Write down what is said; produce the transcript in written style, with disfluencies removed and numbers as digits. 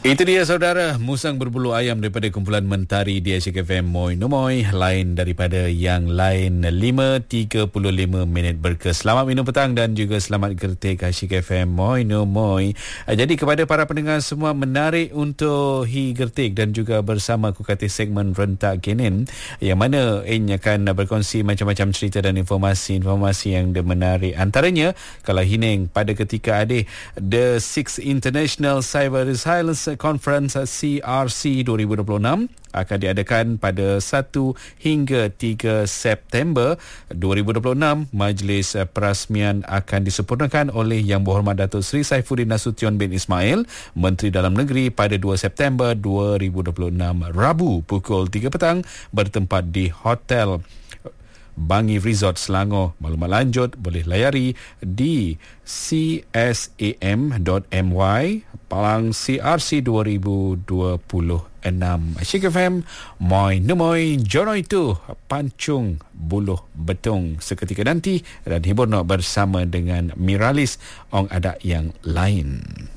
Itu dia saudara, musang berbulu ayam daripada kumpulan Mentari di Asyik FM Moi Nomoi, lain daripada yang lain. 5.35 minit berke. Selamat minum petang dan juga selamat gertik Asyik FM Moi Nomoi. Jadi kepada para pendengar semua, menarik untuk hi gertik dan juga bersama aku kata segmen rentak kenen, yang mana akan berkongsi macam-macam cerita dan informasi yang menarik. Antaranya, kalau hineng pada ketika ada The 6th International Cyber Resilience Conference CRC 2026 akan diadakan pada 1 hingga 3 September 2026. Majlis perasmian akan disempurnakan oleh Yang Berhormat Datuk Seri Saifuddin Nasution bin Ismail, Menteri Dalam Negeri, pada 2 September 2026, Rabu pukul 3 petang, bertempat di Hotel Bangi Resort Selangor. Maklumat lanjut boleh layari di csam.my palang CRC 2026. Asyik FM Moi Nomoi, jono itu pancung buluh betung seketika nanti dan hibur bersama dengan Miralis Ong Ada yang lain.